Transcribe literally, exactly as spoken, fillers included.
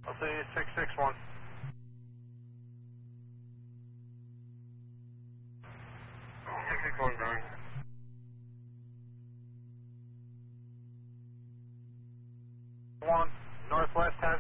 I'll see you six six one. six six one, going. One, Northwest has